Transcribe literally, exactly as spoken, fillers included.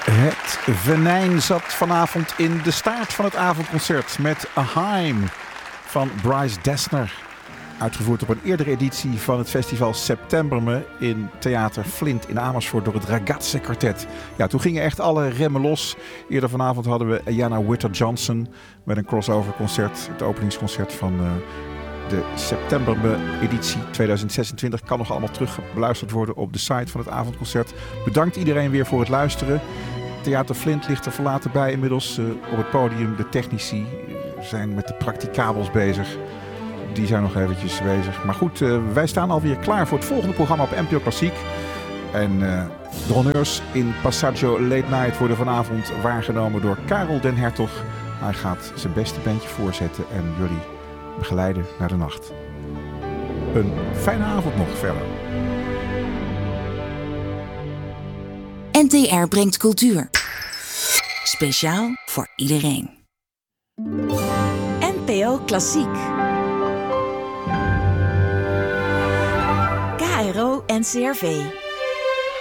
Het venijn zat vanavond in de staart van het avondconcert met A Heim van Bryce Dessner. Uitgevoerd op een eerdere editie van het festival September in Theater Flint in Amersfoort door het Ragazze Quartet. Ja, toen gingen echt alle remmen los. Eerder vanavond hadden we Ayanna Whitter-Johnson met een crossover concert. Het openingsconcert van uh, de September editie tweeduizend zesentwintig kan nog allemaal terug beluisterd worden op de site van het avondconcert. Bedankt iedereen weer voor het luisteren. Theater Flint ligt er verlaten bij inmiddels uh, op het podium. De technici zijn met de practicabels bezig. Die zijn nog eventjes bezig. Maar goed, uh, wij staan alweer klaar voor het volgende programma op N P O Klassiek. En uh, de honneurs in Passaggio Late Night worden vanavond waargenomen door Karel den Hertog. Hij gaat zijn beste bandje voorzetten en jullie begeleiden naar de nacht. Een fijne avond nog verder. N T R brengt cultuur. Speciaal voor iedereen. N P O Klassiek. K R O N C R V.